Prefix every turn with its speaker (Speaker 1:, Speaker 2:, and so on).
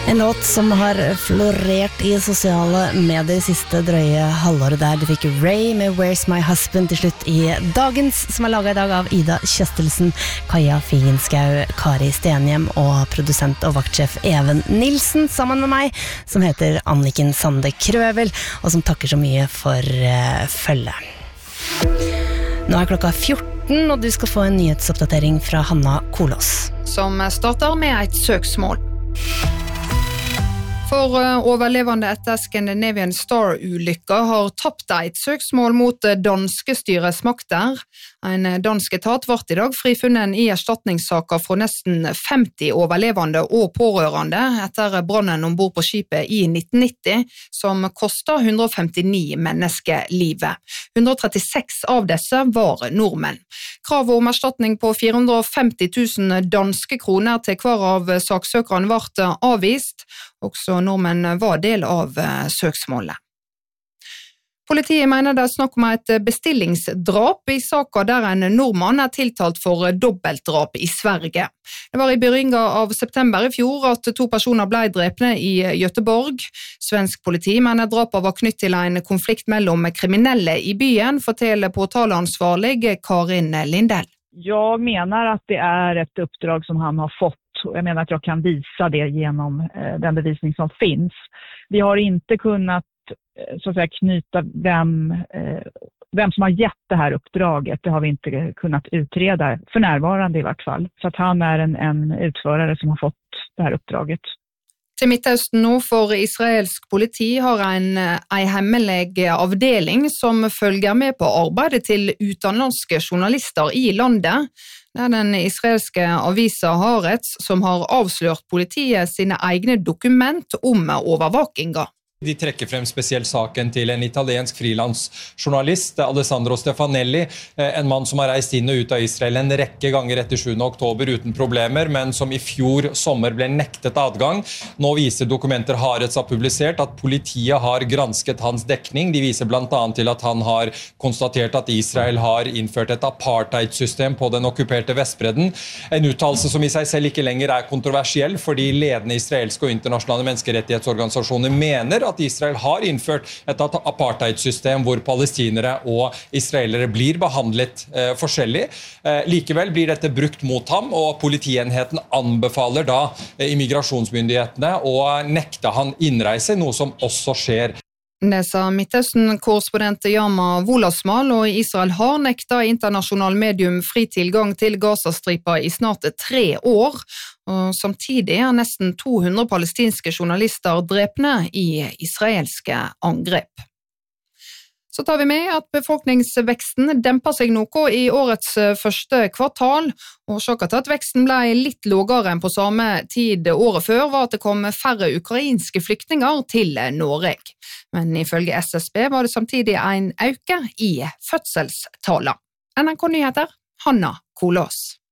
Speaker 1: En låt som har florert i sosiale medier siste drøye halvåret der. Du fikk Ray med Where's My Husband til slutt i Dagens, som laget i dag av Ida Kjøstelsen, Kaja Figenskau, Kari Stenhjem og produsent og vaktsjef Even Nilsen, sammen med meg, som heter Anniken Sande Krøvel, og som takker så mye for følget. Nå klokka 14, og du skal få en nyhetsoppdatering fra Hanna Kolås.
Speaker 2: Som starter med et søksmål. For overlevende etter Scandinavian Star-ulykka har tapt et søksmål mot danske styresmakter. En dansk etat ble i dag frifunnet i erstatningssaker fra nesten 50 overlevende og pårørende etter brannen ombord på skipet i 1990, som kostet 159 mennesker livet. 136 av disse var nordmenn. Kravet om erstatning på 450 000 danske kroner til hver av saksøkerne ble avvist. Også nordmenn var del av søksmålet. Politiet mener det er snakk om et bestillingsdrap i saker der en nordmann er tiltalt for dobbeltdrap i Sverige. Det var i begynnelsen av september i fjor at 2 personer ble drepne i Göteborg. Svensk politi mener drapet var knyttet til en konflikt mellom kriminelle i byen, forteller påtaleansvarlig Karin Lindell.
Speaker 3: Jag menar att det är ett uppdrag som han har fått. Jag menar att jag kan visa det genom den bevisning som finns. Vi har inte kunnat så att säga knyta vem som har gett det här uppdraget. Det har vi inte kunnat utreda för närvarande i vart fall. Så att han är en utförare som har fått det här uppdraget.
Speaker 2: Til Midtøsten nå for israelsk politi har en hemmelig avdeling som følger med på arbeidet til utenlandske journalister i landet. Det er den israelske avisa Haaretz som har avslørt politiet sine egne dokument om overvåkinga.
Speaker 4: De trekker frem spesielt saken til en italiensk frilansjournalist, Alessandro Stefanelli, en mann som har reist inn og ut av Israel en rekke ganger etter 7. oktober uten problemer, men som i fjor sommer ble nektet adgang. Nå viser dokumenter Haaretz har publisert at politiet har gransket hans dekning. De viser blant annet til at han har konstatert at Israel har innført et apartheid-system på den okkuperte Vestbredden. En uttalelse som i seg selv ikke lenger er kontroversiell, fordi ledende israelske og internasjonale menneskerettighetsorganisasjoner mener at Israel har innført et apartheid-system hvor palestinere og israelere blir behandlet forskjellig. Likevel blir dette brukt mot ham, og politienheten anbefaler da immigrasjonsmyndighetene å nekte han innreise, noe som også skjer.
Speaker 2: Det sa Midtøsten-korrespondent Yama Wolasmal, og Israel har nekta internasjonal medium fri tilgang til Gazastripa i snart 3 år, og samtidig er nesten 200 palestinske journalister drepne i israelske angrep. Så tar vi med at befolkningsveksten demper seg noe i årets første kvartal. Årsaken til at veksten ble litt lavere enn på samme tid året før var at det kom færre ukrainske flyktninger til Norge. Men ifølge SSB var det samtidig en økning i fødselstallene. NRK Nyheter, Hanna Kolås.